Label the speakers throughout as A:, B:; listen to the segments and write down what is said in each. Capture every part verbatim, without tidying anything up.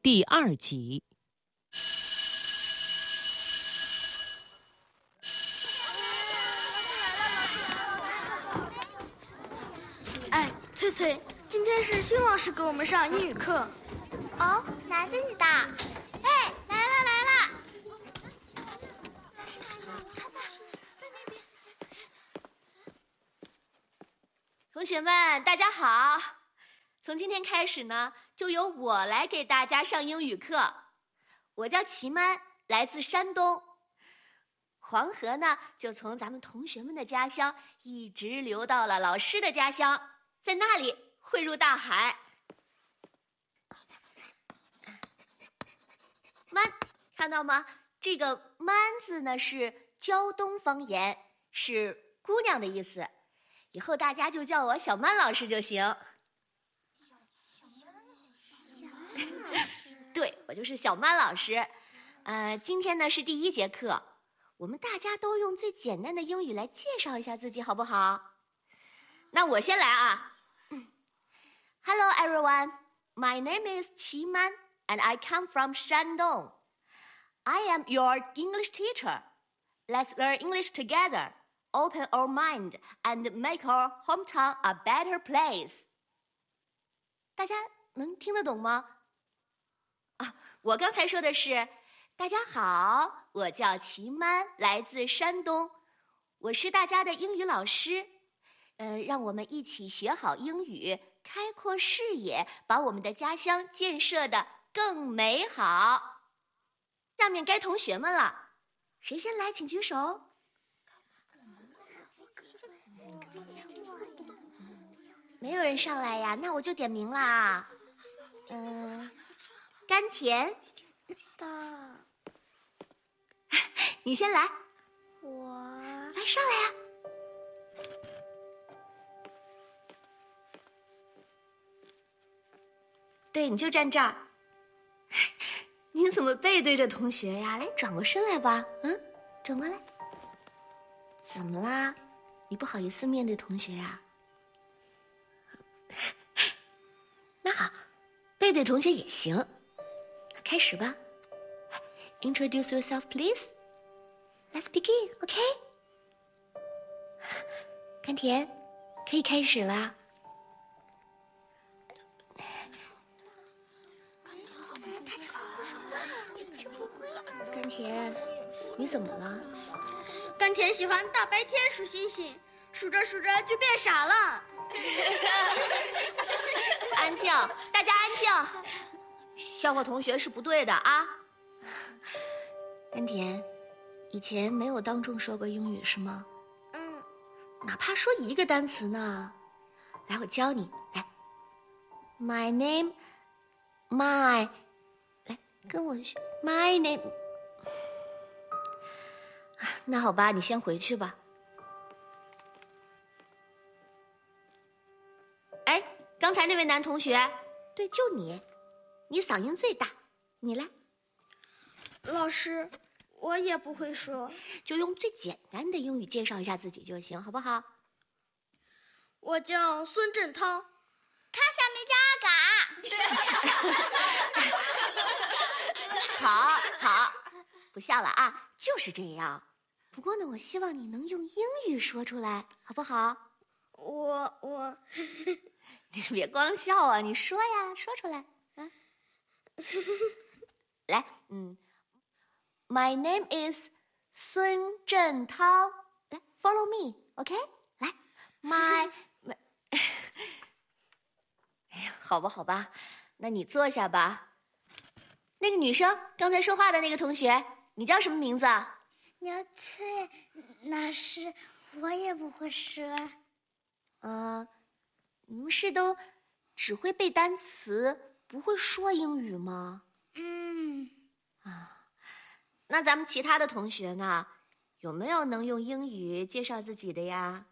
A: 第二集。
B: 哎，翠翠，今天是新老师给我们上英语课。
C: 哦，男的女的？哎，来了来了！
D: 同学们，大家好！从今天开始呢，就由我来给大家上英语课。我叫齐曼，来自山东。黄河呢，就从咱们同学们的家乡一直流到了老师的家乡，在那里汇入大海。曼，看到吗？这个“曼”字呢是胶东方言，是姑娘的意思。以后大家就叫我小曼老师就行。对，我就是小曼老师。呃，今天呢是第一节课，我们大家都用最简单的英语来介绍一下自己，好不好？那我先来啊。Hello everyone, my name is Qi Man, and I come from Shandong. I am your English teacher. Let's learn English together. Open our mind and make our hometown a better place. 大家能听得懂吗？啊，我刚才说的是，大家好，我叫齐曼，来自山东，我是大家的英语老师。呃，让我们一起学好英语，开阔视野，把我们的家乡建设得更美好。下面该同学们了，谁先来，请举手。没有人上来呀，那我就点名啦。嗯、呃，甘甜，
C: 的，
D: 你先来。
C: 我
D: 来上来呀。对，你就站这儿。你怎么背对着同学呀？来，转过身来吧。嗯，转过来。怎么啦？你不好意思面对同学呀？那好，背对同学也行。那开始吧。Introduce yourself, please. Let's begin, OK? 甘甜，可以开始啦。甘甜，你怎么了？
B: 甘甜喜欢大白天数星星，数着数着就变傻了。
D: 安静，大家安静。笑话同学是不对的啊。甘甜，以前没有当众说过英语是吗？
B: 嗯，
D: 哪怕说一个单词呢？来，我教你。来 ，My name, my， 来跟我学 My name。那好吧，你先回去吧。哎，刚才那位男同学，对，就你，你嗓音最大，你来。
B: 老师，我也不会说，
D: 就用最简单的英语介绍一下自己就行，好不好？
B: 我叫孙振涛，
C: 看下面加嘎。
D: 好，好，不笑了啊，就是这样。不过呢，我希望你能用英语说出来，好不好？
B: 我我，
D: 你别光笑啊，你说呀，说出来啊。来，嗯 ，My name is 孙振涛，来 ，Follow me，OK？、Okay? 来 ，My， 哎呀，好吧，好吧，那你坐下吧。那个女生，刚才说话的那个同学，你叫什么名字？
C: 牛翠，老师，我也不会说。
D: 呃，你们是都只会背单词，不会说英语吗？
C: 嗯，
D: 啊，那咱们其他的同学呢？有没有能用英语介绍自己的呀？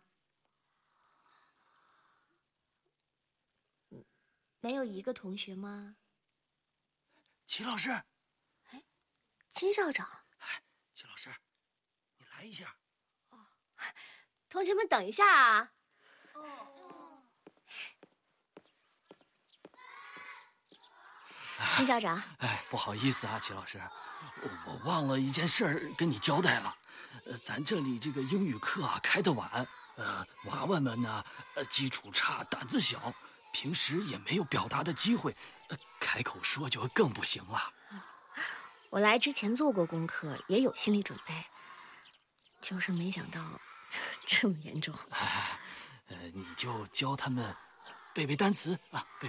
D: 没有一个同学吗？
E: 齐老师，
D: 哎，金校长。
E: 哎，齐老师，你来一下。
D: 哦，同学们等一下啊。哦。 金校长。
E: 哎，不好意思啊，齐老师，我我忘了一件事儿跟你交代了。呃，咱这里这个英语课啊开得晚，呃，娃娃们呢，呃，基础差，胆子小，平时也没有表达的机会，呃，开口说就更不行了。
D: 我来之前做过功课，也有心理准备，就是没想到这么严重。
E: 哎，呃，你就教他们背背单词啊，背。